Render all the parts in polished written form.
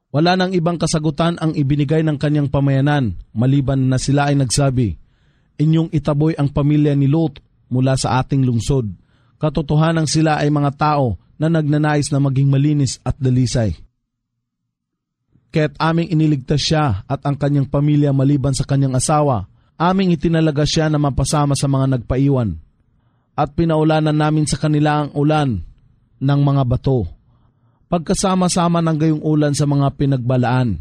Wala nang ibang kasagutan ang ibinigay ng kanyang pamayanan, maliban na sila ay nagsabi, "Inyong itaboy ang pamilya ni Lot mula sa ating lungsod." Katotohanan sila ay mga tao na nagnanais na maging malinis at dalisay. Kaya't aming iniligtas siya at ang kanyang pamilya maliban sa kanyang asawa, aming itinalaga siya na mapasama sa mga nagpaiwan. At pinaulanan namin sa kanila ang ulan ng mga bato, pagkasama-sama ng gayong ulan sa mga pinagbalaan.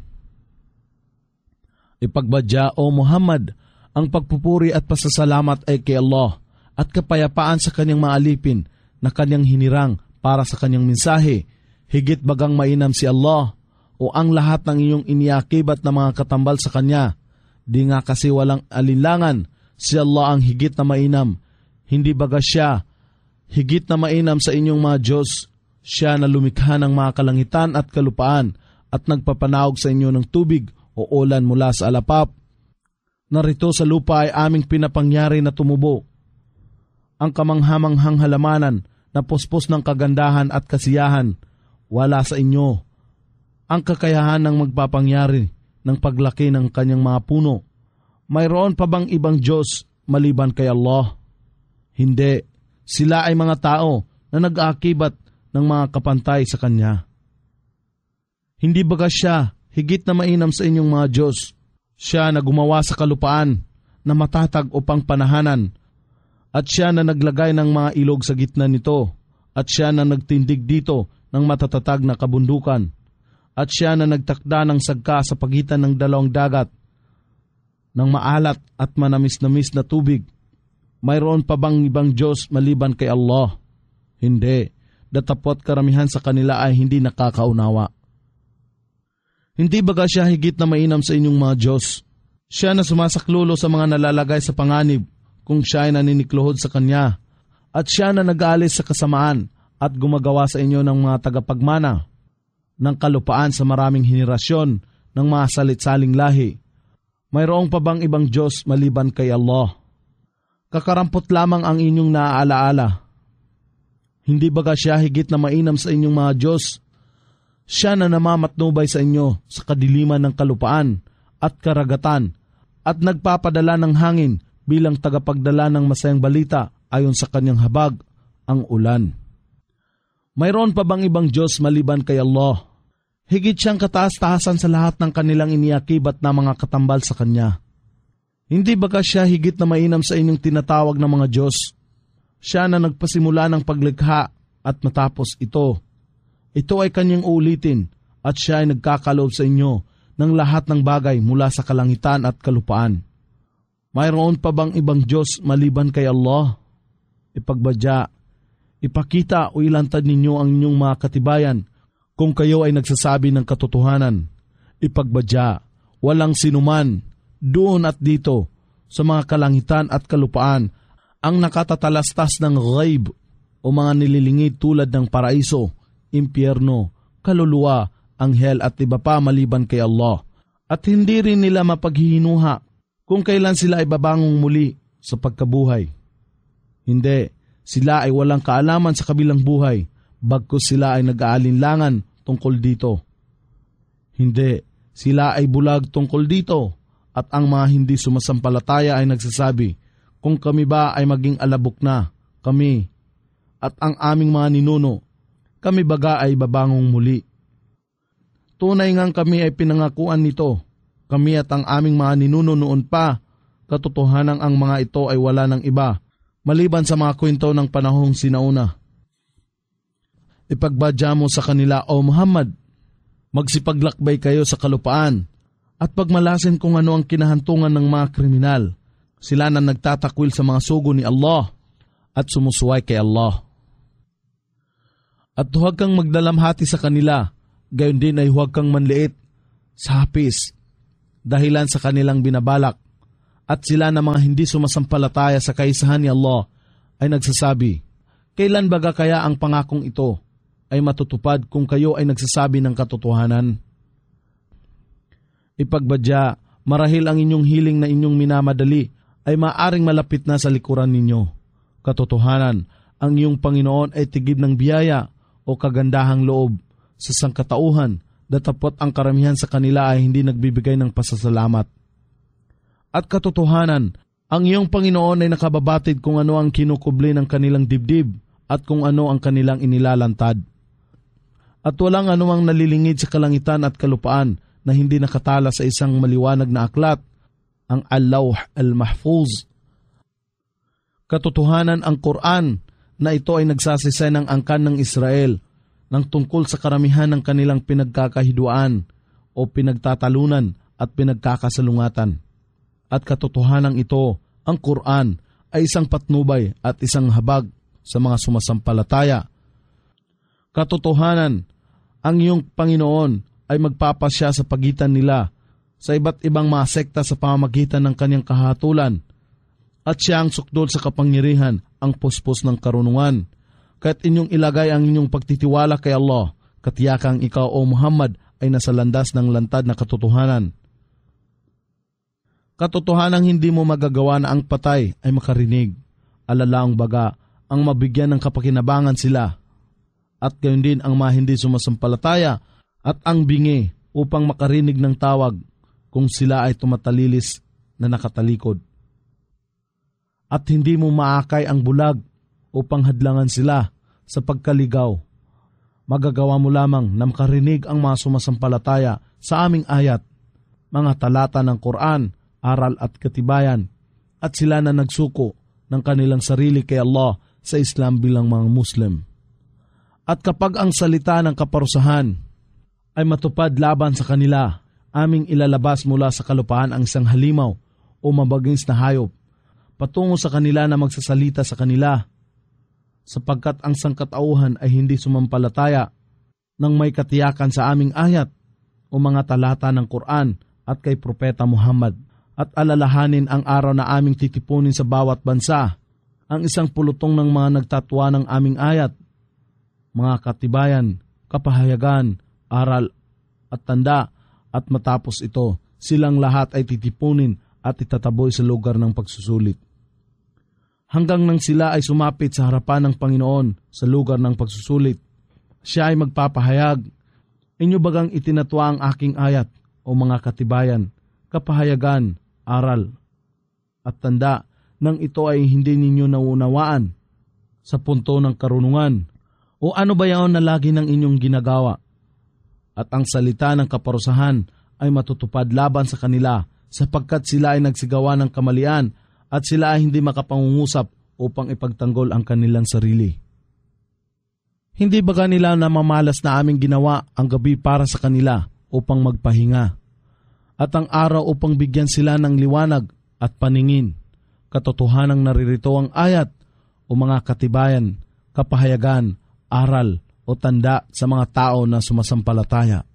Ipagbadya, O Muhammad, ang pagpupuri at pasasalamat ay kay Allah at kapayapaan sa kanyang mga alipin na kanyang hinirang para sa kanyang mensahe. Higit bagang mainam si Allah o ang lahat ng inyong iniakibat na mga katambal sa kanya. Di nga kasi walang alinlangan, si Allah ang higit na mainam. Hindi baga siya higit na mainam sa inyong mga Diyos. Siya na lumikha ng mga kalangitan at kalupaan at nagpapanahog sa inyo ng tubig o ulan mula sa alapap. Narito sa lupa ay aming pinapangyari na tumubo ang kamanghamanghang halamanan na puspos ng kagandahan at kasiyahan. Wala sa inyo ang kakayahan ng magpapangyari ng paglaki ng kanyang mga puno. Mayroon pa bang ibang Diyos maliban kay Allah? Hindi. Sila ay mga tao na nag-aakibat ng mga kapantay sa Kanya. Hindi baga siya higit na mainam sa inyong mga Diyos? Siya na gumawa sa kalupaan na matatag upang panahanan, at siya na naglagay ng mga ilog sa gitna nito, at siya na nagtindig dito ng matatatag na kabundukan, at siya na nagtakda ng sagka sa pagitan ng dalawang dagat, ng maalat at manamis-namis na tubig. Mayroon pa bang ibang Diyos maliban kay Allah? Hindi. Datapwat karamihan sa kanila ay hindi nakakaunawa. Hindi baga siya higit na mainam sa inyong mga Diyos? Siya na sumasaklulo sa mga nalalagay sa panganib kung siya ay naninikluhod sa Kanya, at siya na nag-aalis sa kasamaan at gumagawa sa inyo ng mga tagapagmana ng kalupaan sa maraming henerasyon ng mga salit-saling lahi. Mayroong pa bang ibang Diyos maliban kay Allah? Kakarampot lamang ang inyong naaalaala. Hindi baga siya higit na mainam sa inyong mga Diyos? Siya na namamatnubay sa inyo sa kadiliman ng kalupaan at karagatan at nagpapadala ng hangin bilang tagapagdala ng masayang balita ayon sa kanyang habag, ang ulan. Mayroon pa bang ibang Diyos maliban kay Allah? Higit siyang kataas-taasan sa lahat ng kanilang iniakibat na mga katambal sa Kanya. Hindi baga siya higit na mainam sa inyong tinatawag na mga Diyos? Siya na nagpasimula ng paglikha at matapos ito. Ito ay kanyang uulitin at siya ay nagkakaloob sa inyo ng lahat ng bagay mula sa kalangitan at kalupaan. Mayroon pa bang ibang Diyos maliban kay Allah? Ipagbadya, ipakita o ilantad ninyo ang inyong mga katibayan kung kayo ay nagsasabi ng katotohanan. Ipagbadya, walang sinuman doon at dito sa mga kalangitan at kalupaan ang nakatatalastas ng ghaib o mga nililingid tulad ng paraiso, impyerno, kaluluwa, anghel at iba pa maliban kay Allah. At hindi rin nila mapaghihinuha kung kailan sila ay babangong muli sa pagkabuhay. Hindi, sila ay walang kaalaman sa kabilang buhay, bagkus sila ay nag-aalinlangan tungkol dito. Hindi, sila ay bulag tungkol dito, at ang mga hindi sumasampalataya ay nagsasabi, kung kami ba ay maging alabok na, kami, at ang aming mga ninuno, kami baga ay babangong muli. Tunay ngang kami ay pinangakuan nito, kami at ang aming mga ninuno noon pa, katotohanan ang mga ito ay wala ng iba, maliban sa mga kwento ng panahong sinauna. Ipagbadya mo sa kanila, O Muhammad, magsipaglakbay kayo sa kalupaan, at pagmalasin kung ano ang kinahantungan ng mga kriminal. Sila na nagtatakwil sa mga sugo ni Allah at sumusuway kay Allah. At huwag kang magdalamhati sa kanila, gayon din ay huwag kang manliit sa hapis, dahilan sa kanilang binabalak. At sila na mga hindi sumasampalataya sa kaisahan ni Allah ay nagsasabi, kailan baga kaya ang pangakong ito ay matutupad kung kayo ay nagsasabi ng katotohanan? Ipagbadya, marahil ang inyong hiling na inyong minamadali ay maaring malapit na sa likuran ninyo. Katotohanan, ang iyong Panginoon ay tigib ng biyaya o kagandahang loob sa sangkatauhan datapot ang karamihan sa kanila ay hindi nagbibigay ng pasasalamat. At katotohanan, ang iyong Panginoon ay nakababatid kung ano ang kinukubli ng kanilang dibdib at kung ano ang kanilang inilalantad. At walang anumang nalilingid sa kalangitan at kalupaan na hindi nakatala sa isang maliwanag na aklat, ang Al-Lawh Al-Mahfuz. Katotohanan, ang Quran na ito ay nagsasisay ng angkan ng Israel ng tungkol sa karamihan ng kanilang pinagkakahiduan o pinagtatalunan at pinagkakasalungatan. At katotohanan ito, ang Quran ay isang patnubay at isang habag sa mga sumasampalataya. Katotohanan, ang iyong Panginoon ay magpapasya sa pagitan nila sa iba't ibang mga sekta sa pamamagitan ng kanyang kahatulan, at siya ang sukdol sa kapangyarihan, ang puspos ng karunungan. Kahit inyong ilagay ang inyong pagtitiwala kay Allah, katiyakang ikaw o Muhammad ay nasa landas ng lantad na katotohanan. Katotohanang hindi mo magagawa na ang patay ay makarinig, alalaang baga ang mabigyan ng kapakinabangan sila, at gayon din ang mga hindi sumasampalataya at ang bingi upang makarinig ng tawag kung sila ay tumatalilis na nakatalikod. At hindi mo maakay ang bulag upang hadlangan sila sa pagkaligaw. Magagawa mo lamang na makarinig ang mga sumasampalataya sa aming ayat, mga talata ng Quran, aral at katibayan, at sila na nagsuko ng kanilang sarili kay Allah sa Islam bilang mga Muslim. At kapag ang salita ng kaparusahan ay matupad laban sa kanila, aming ilalabas mula sa kalupaan ang isang halimaw o mabagings na hayop patungo sa kanila na magsasalita sa kanila, sapagkat ang sangkatauhan ay hindi sumampalataya nang may katiyakan sa aming ayat o mga talata ng Quran at kay Propeta Muhammad. At alalahanin ang araw na aming titipunin sa bawat bansa ang isang pulutong ng mga nagtatwa ng aming ayat, mga katibayan, kapahayagan, aral at tanda, at matapos ito, silang lahat ay titipunin at itataboy sa lugar ng pagsusulit. Hanggang nang sila ay sumapit sa harapan ng Panginoon sa lugar ng pagsusulit, siya ay magpapahayag, inyo bagang itinatwa ang aking ayat o mga katibayan, kapahayagan, aral at tanda, nang ito ay hindi ninyo naunawaan sa punto ng karunungan? O ano ba yaon na lagi ng inyong ginagawa? At ang salita ng kaparusahan ay matutupad laban sa kanila, sapagkat sila ay nagsigawa ng kamalian at sila ay hindi makapangungusap upang ipagtanggol ang kanilang sarili. Hindi ba kanila namamalas na aming ginawa ang gabi para sa kanila upang magpahinga, at ang araw upang bigyan sila ng liwanag at paningin? Katotohanang naririto ang ayat o mga katibayan, kapahayagan, aral o tanda sa mga tao na sumasampalataya.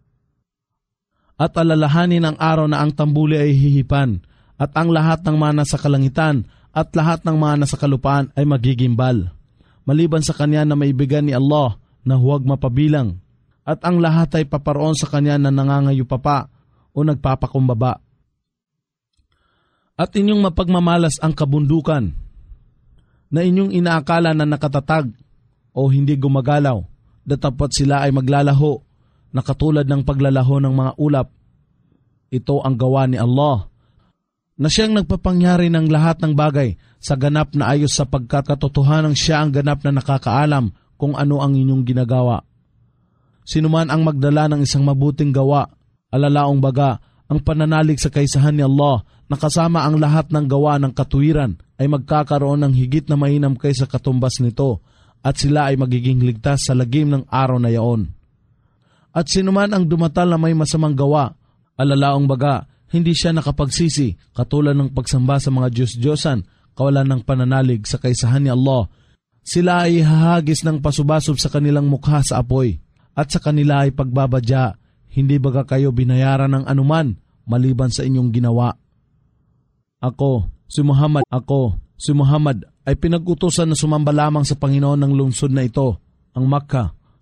At alalahanin ang araw na ang tambuli ay hihipan, at ang lahat ng mana sa kalangitan at lahat ng mana sa kalupaan ay magigimbal, maliban sa kanya na maibigyan ni Allah na huwag mapabilang, at ang lahat ay paparoon sa kanya na nangangayupapa o nagpapakumbaba. At inyong mapagmamalas ang kabundukan na inyong inaakala na nakatatag o hindi gumagalaw, datapot sila ay maglalaho na katulad ng paglalaho ng mga ulap. Ito ang gawa ni Allah, na siyang nagpapangyari ng lahat ng bagay sa ganap na ayos, sapagkat katotohanang siya ang ganap na nakakaalam kung ano ang inyong ginagawa. Sinuman ang magdala ng isang mabuting gawa, alalaong baga ang pananalig sa kaisahan ni Allah na kasama ang lahat ng gawa ng katuwiran ay magkakaroon ng higit na mainam kaysa katumbas nito, at sila ay magiging ligtas sa lagim ng araw na yaon. At sinuman ang dumatal na may masamang gawa, alalaong baga hindi siya nakapagsisi, katulad ng pagsamba sa mga Diyos-Diyosan, kawalan ng pananalig sa kaisahan ni Allah. Sila ay hahagis ng pasubasub sa kanilang mukha sa apoy, at sa kanila ay pagbabadya. Hindi baga kayo binayaran ng anuman maliban sa inyong ginawa? Ako, si Muhammad, ay pinag-utusan na sumamba lamang sa Panginoon ng lungsod na ito, ang Makkah,